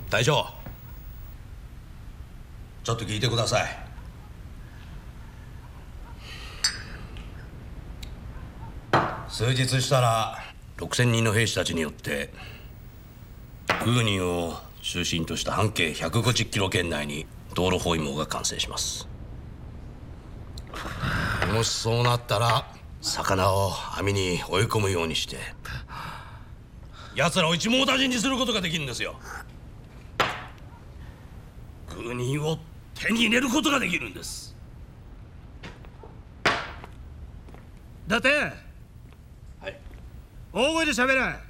大将、ちょっと聞いてください。数日したら6000人の兵士たちによって空人を中心とした半径150キロ圏内に道路包囲網が完成します。もしそうなったら魚を網に追い込むようにして奴らを一網打尽にすることができるんですよ。空人を手に入れることができるんです。 だって、 はい、 大声で喋れ。